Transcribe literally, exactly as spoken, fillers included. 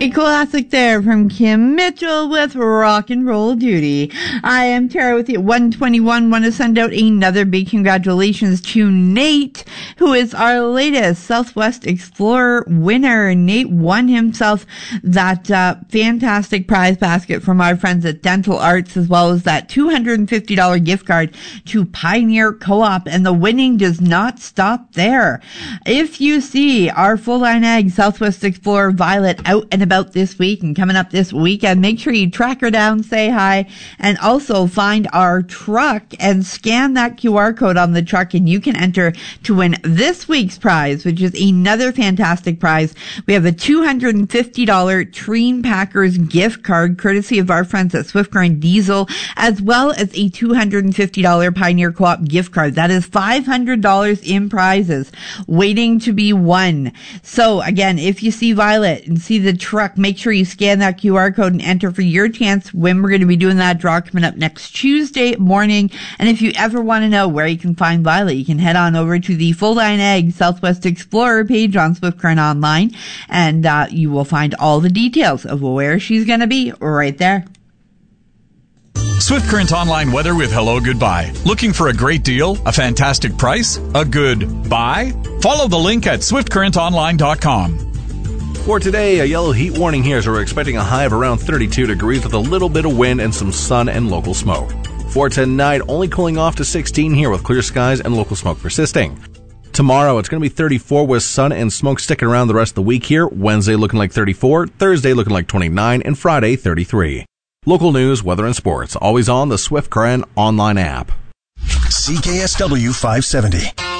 A classic there from Kim Mitchell with Rock and Roll Duty. I am Tara with you at one twenty-one. Want to send out another big congratulations to Nate, who is our latest Southwest Explorer winner. Nate won himself that uh, fantastic prize basket from our friends at Dental Arts, as well as that two hundred fifty dollars gift card to Pioneer Co-op. And the winning does not stop there. If you see our Full Line Ag Southwest Explorer Violet out and about this week and coming up this weekend, make sure you track her down, say hi, and also find our truck and scan that Q R code on the truck, and you can enter to win this week's prize, which is another fantastic prize. We have a two hundred fifty dollars Treen Packers gift card, courtesy of our friends at Swift Current Diesel, as well as a two hundred fifty dollars Pioneer Co-op gift card. That is five hundred dollars in prizes waiting to be won. So again, if you see Violet and see the truck, make sure you scan that Q R code and enter for your chance when we're going to be doing that draw coming up next Tuesday morning. And if you ever want to know where you can find Violet, you can head on over to the Full Line Ag Southwest Explorer page on Swift Current Online, and uh, you will find all the details of where she's going to be right there. Swift Current Online weather with hello goodbye. Looking for a great deal? A fantastic price? A good buy? Follow the link at swift current online dot com. For today, a yellow heat warning here, so we're expecting a high of around thirty-two degrees with a little bit of wind and some sun and local smoke. For tonight, only cooling off to sixteen here with clear skies and local smoke persisting. Tomorrow, it's going to be thirty-four with sun and smoke sticking around the rest of the week here. Wednesday looking like thirty-four, Thursday looking like twenty-nine, and Friday thirty-three. Local news, weather, and sports, always on the Swift Current Online app. C K S W five seventy.